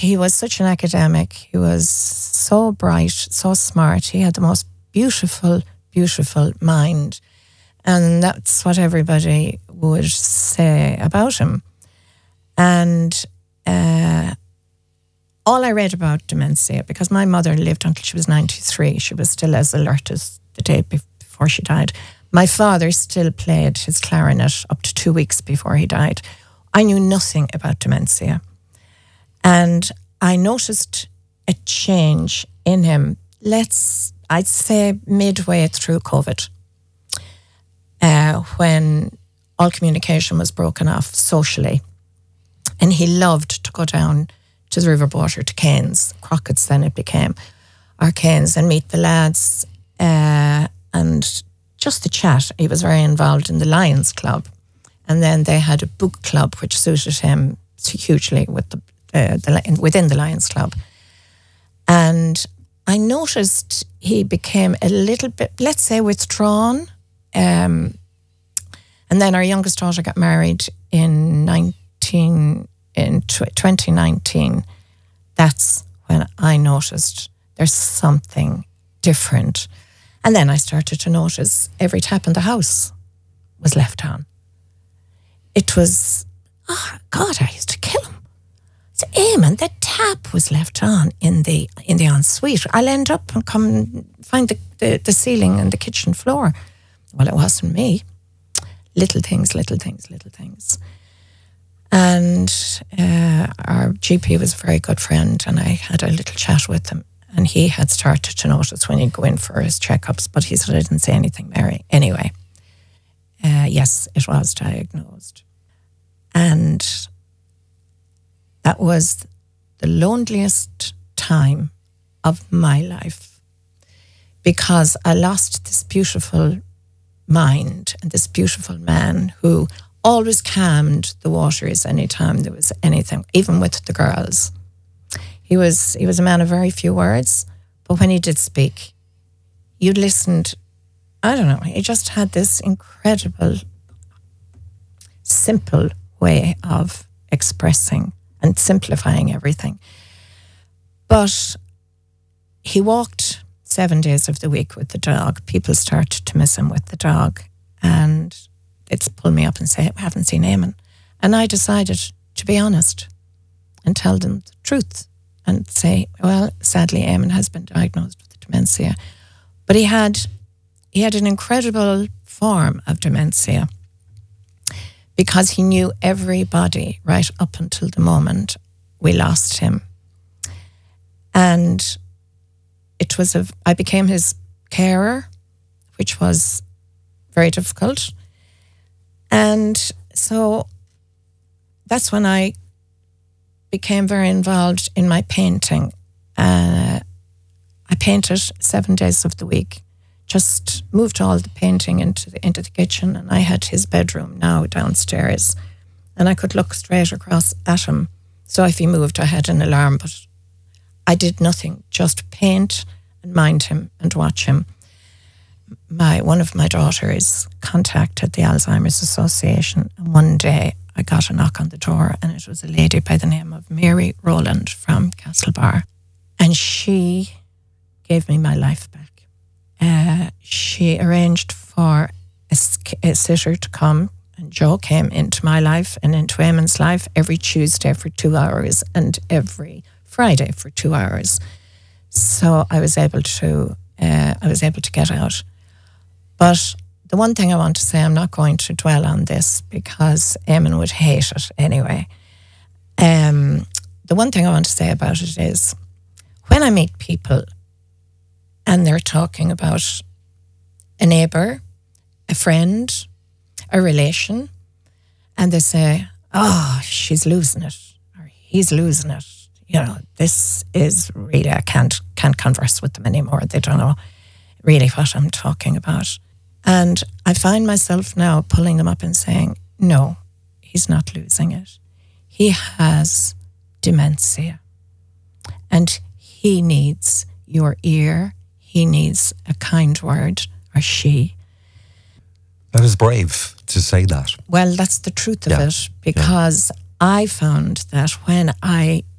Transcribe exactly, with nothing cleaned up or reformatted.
he was such an academic. He was so bright, so smart. He had the most beautiful, beautiful mind. And that's what everybody would say about him. And uh, all I read about dementia, because my mother lived until she was ninety-three. She was still as alert as the day before she died. My father still played his clarinet up to two weeks before he died. I knew nothing about dementia. And I noticed a change in him, let's, I'd say midway through COVID, uh, when all communication was broken off socially. And he loved to go down to the River Border, to Cairns, Crockett's then it became, or Cairns, and meet the lads uh, and just to chat. He was very involved in the Lions Club. And then they had a book club which suited him hugely with the, uh, the within the Lions Club. And I noticed he became a little bit, let's say, withdrawn. Um, and then our youngest daughter got married in nineteen in twenty nineteen. That's when I noticed there's something different. And then I started to notice every tap in the house was left on. It was, oh God, I used to kill him. So, Eamon, the tap was left on in the in the ensuite. I'll end up and come find the, the, the ceiling and the kitchen floor. Well, it wasn't me. Little things, little things, little things. And uh, our G P was a very good friend, and I had a little chat with him. And he had started to notice when he'd go in for his checkups, but he said, I didn't say anything, Mary. Anyway, uh, yes, it was diagnosed. And that was the loneliest time of my life, because I lost this beautiful mind and this beautiful man who always calmed the waters anytime there was anything, even with the girls. He was he was a man of very few words, but when he did speak, you listened. I don't know, he just had this incredible, simple way of expressing and simplifying everything. But he walked seven days of the week with the dog. People started to miss him with the dog, and they'd pull me up and say, we haven't seen Eamon. And I decided to be honest and tell them the truth and say, well, sadly, Eamon has been diagnosed with dementia. But he had he had an incredible form of dementia, because he knew everybody right up until the moment we lost him. And it was a, I became his carer, which was very difficult. And so that's when I became very involved in my painting. Uh, I painted seven days of the week, just moved all the painting into the, into the kitchen, and I had his bedroom now downstairs, and I could look straight across at him. So if he moved, I had an alarm, but I did nothing, just paint and mind him and watch him. My one of my daughters contacted the Alzheimer's Association, and one day I got a knock on the door, and it was a lady by the name of Mary Rowland from Castlebar, and she gave me my life back. Uh, she arranged for a, a sitter to come, and Joe came into my life and into Eamon's life every Tuesday for two hours and every Friday for two hours. So I was able to, uh, I was able to get out. But the one thing I want to say, I'm not going to dwell on this because Eamon would hate it anyway. Um, the one thing I want to say about it is, when I meet people and they're talking about a neighbour, a friend, a relation, and they say, oh, she's losing it, or he's losing it. You know, this is really, I can't, can't converse with them anymore. They don't know really what I'm talking about. And I find myself now pulling them up and saying, no, he's not losing it. He has dementia. And he needs your ear. He needs a kind word, or she. That is brave to say that. Well, that's the truth of yeah. it, because yeah. I found that when I